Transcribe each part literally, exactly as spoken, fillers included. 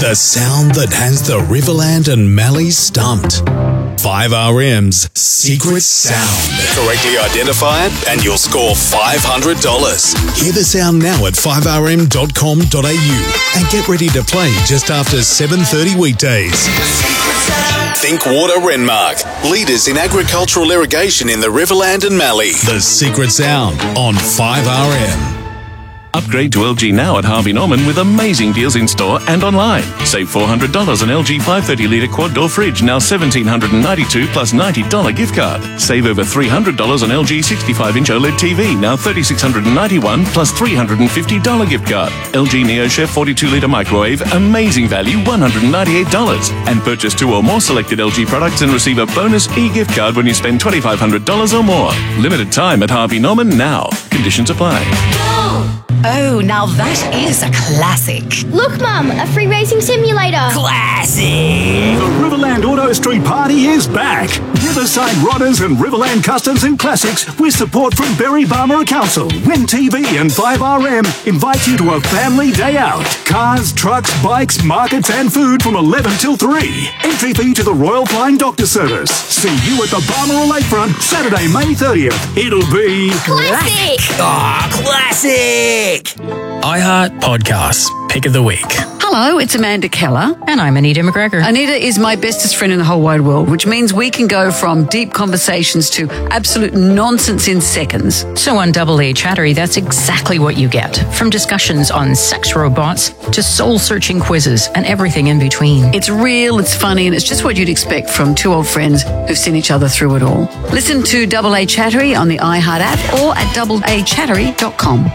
The sound that has the Riverland and Mallee stumped. five R M's Secret Sound. Correctly identify it and you'll score five hundred dollars. Hear the sound now at five r m dot com dot a u and get ready to play just after seven thirty weekdays. Think Water Renmark, leaders in agricultural irrigation in the Riverland and Mallee. The Secret Sound on five R M. Upgrade to L G now at Harvey Norman with amazing deals in store and online. Save four hundred dollars on L G five hundred thirty litre quad door fridge, now one thousand seven hundred ninety-two dollars plus ninety dollars gift card. Save over three hundred dollars on L G sixty-five inch OLED T V, now three thousand six hundred ninety-one dollars plus three hundred fifty dollars gift card. L G NeoChef forty-two litre microwave, amazing value, one hundred ninety-eight dollars. And purchase two or more selected L G products and receive a bonus e-gift card when you spend two thousand five hundred dollars or more. Limited time at Harvey Norman now. Conditions apply. Oh, now that is a classic. Look, Mum, a free racing simulator. Classic. The Riverland Auto Street Party is back. Riverside Rodders and Riverland Customs and Classics with support from Berry Barmera Council, Win T V and five R M invite you to a family day out. Cars, trucks, bikes, markets and food from eleven till three. Entry fee to the Royal Flying Doctor Service. See you at the Barmera Lakefront Saturday, May thirtieth. It'll be... Classic. Ah, oh, classic. iHeart Podcasts, Pick of the Week. Hello, it's Amanda Keller. And I'm Anita McGregor. Anita is my bestest friend in the whole wide world, which means we can go from deep conversations to absolute nonsense in seconds. So on Double A Chattery, that's exactly what you get. From discussions on sex robots to soul-searching quizzes and everything in between. It's real, it's funny, and it's just what you'd expect from two old friends who've seen each other through it all. Listen to Double A Chattery on the iHeart app or at double a chattery dot com.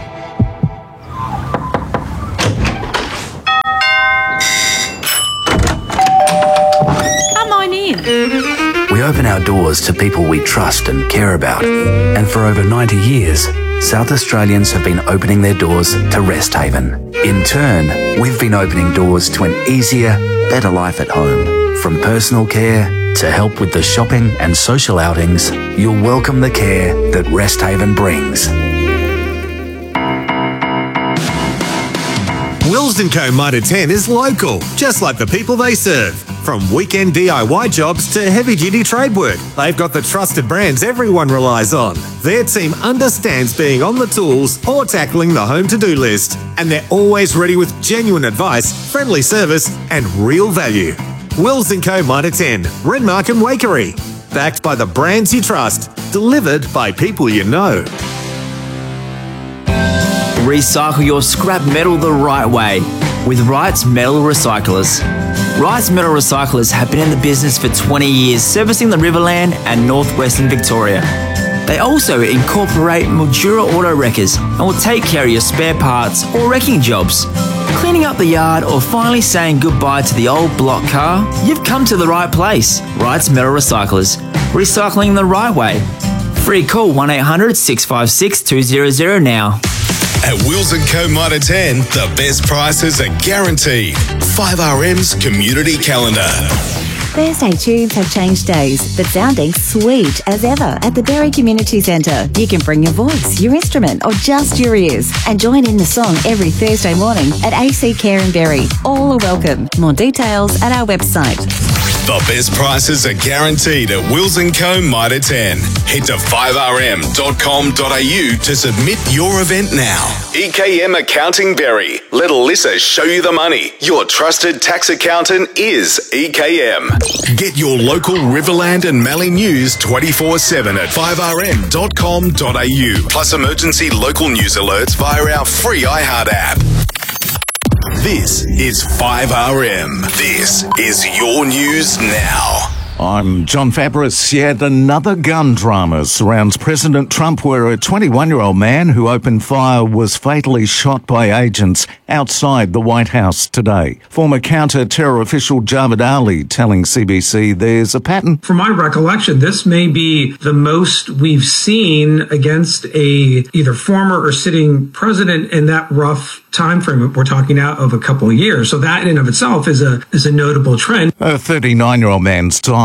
We open our doors to people we trust and care about. And for over ninety years, South Australians have been opening their doors to Rest Haven. In turn, we've been opening doors to an easier, better life at home. From personal care to help with the shopping and social outings, you'll welcome the care that Rest Haven brings. Wills and Co Mitre ten is local, just like the people they serve. From weekend D I Y jobs to heavy-duty trade work, they've got the trusted brands everyone relies on. Their team understands being on the tools or tackling the home to-do list, and they're always ready with genuine advice, friendly service, and real value. Wills and Co Mitre ten, Renmark and Wakery. Backed by the brands you trust, delivered by people you know. Recycle your scrap metal the right way with Wright's Metal Recyclers. Wright's Metal Recyclers have been in the business for twenty years, servicing the Riverland and northwestern Victoria. They also incorporate Mildura auto wreckers and will take care of your spare parts or wrecking jobs. Cleaning up the yard or finally saying goodbye to the old block car? You've come to the right place. Wright's Metal Recyclers. Recycling the right way. Free call one eight hundred six five six two zero zero now. At Wills and Co Mitre ten, the best prices are guaranteed. five R M's Community Calendar. Thursday tunes have changed days, but sounding sweet as ever at the Berry Community Centre. You can bring your voice, your instrument, or just your ears and join in the song every Thursday morning at A C Care in Berry. All are welcome. More details at our website. The best prices are guaranteed at Wills and Co Mitre ten. Head to five r m dot com dot a u to submit your event now. E K M Accounting Berry. Let Alyssa show you the money. Your trusted tax accountant is E K M. Get your local Riverland and Mallee news twenty-four seven at five r m dot com dot a u. Plus emergency local news alerts via our free iHeart app. This is five R M. This is your news now. I'm John Fabris. Yet another gun drama surrounds President Trump, where a twenty-one-year-old man who opened fire was fatally shot by agents outside the White House today. Former counter-terror official Javed Ali telling C B C there's a pattern. From my recollection, this may be the most we've seen against a either former or sitting president in that rough time frame. We're talking out of a couple of years. So that in and of itself is a is a notable trend. A thirty-nine-year-old man's died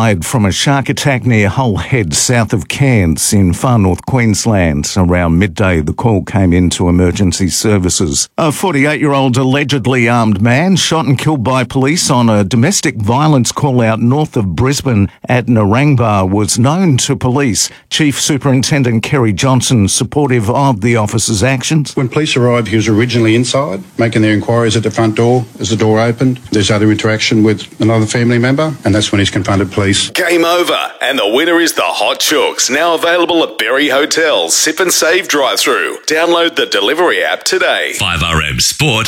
died from a shark attack near Hull Head, south of Cairns in far north Queensland. Around midday, the call came into emergency services. A forty-eight-year-old allegedly armed man shot and killed by police on a domestic violence call-out north of Brisbane at Narangba was known to police. Chief Superintendent Kerry Johnson supportive of the officer's actions. When police arrived, he was originally inside, making their inquiries at the front door. As the door opened, there's other interaction with another family member, and that's when he's confronted police. Game over, and the winner is the Hot Chooks, now available at Berry Hotel's Sip and Save drive-thru. Download the delivery app today. five R M Sport.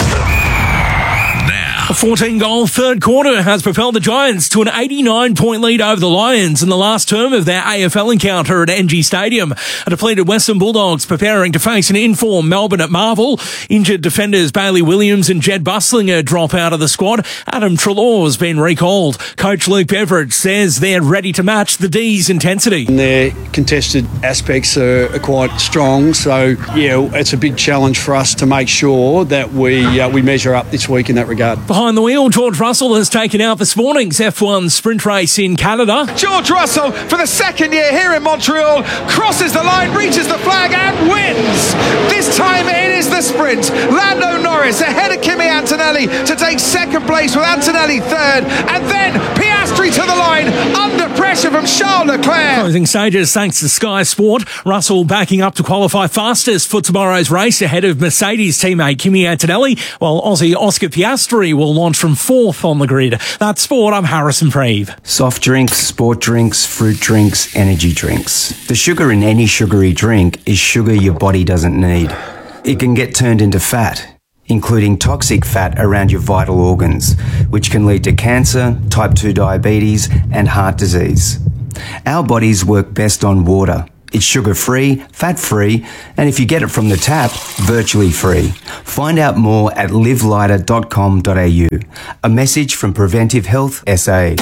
A fourteen-goal third quarter has propelled the Giants to an eighty-nine point lead over the Lions in the last term of their A F L encounter at N G Stadium. A depleted Western Bulldogs preparing to face an in-form Melbourne at Marvel. Injured defenders Bailey Williams and Jed Bustlinger drop out of the squad. Adam Treloar's been recalled. Coach Luke Beveridge says they're ready to match the D's intensity. And their contested aspects are, are quite strong, so yeah, it's a big challenge for us to make sure that we uh, we measure up this week in that regard. Behind the wheel, George Russell has taken out this morning's F one sprint race in Canada. George Russell, for the second year here in Montreal, crosses the line, reaches the flag and wins. This time it is the sprint. Lando Norris ahead of Kimi Antonelli to take second place with Antonelli third. And then Piastri to the line under pressure from Charles Leclerc. Closing stages thanks to Sky Sport. Russell backing up to qualify fastest for tomorrow's race ahead of Mercedes teammate Kimi Antonelli, while Aussie Oscar Piastri will launch from fourth on the grid. That's sport. I'm Harrison Preeve. Soft drinks, sport drinks, fruit drinks, energy drinks. The sugar in any sugary drink is sugar your body doesn't need. It can get turned into fat, including toxic fat around your vital organs, which can lead to cancer, type two diabetes, and heart disease. Our bodies work best on water. It's sugar-free, fat-free, and if you get it from the tap, virtually free. Find out more at live lighter dot com dot a u. A message from Preventive Health S A.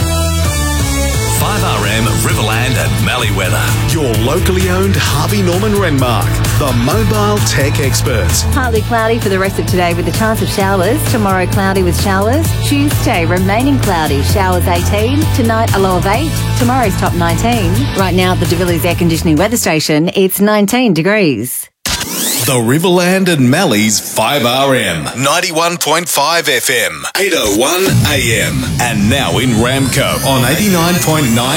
five R M Riverland and Mallee weather. Your locally owned Harvey Norman Renmark, the mobile tech experts. Partly cloudy for the rest of today with a chance of showers. Tomorrow cloudy with showers. Tuesday remaining cloudy. Showers eighteen. Tonight a low of eight. Tomorrow's top nineteen. Right now at the De Villiers Air Conditioning Weather Station, it's nineteen degrees. The Riverland and Mallee's five R M, ninety-one point five F M, eight oh one A M, and now in Ramco on eighty-nine point nine